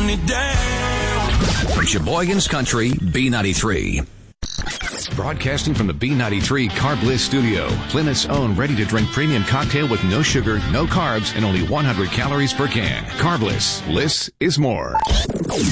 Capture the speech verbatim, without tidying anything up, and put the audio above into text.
putting it down. From Sheboygan's Country, B ninety-three. Broadcasting from the B ninety-three Carb Bliss studio, Plymouth's own ready-to-drink premium cocktail with no sugar, no carbs, and only one hundred calories per can. Carb Bliss. Bliss is more.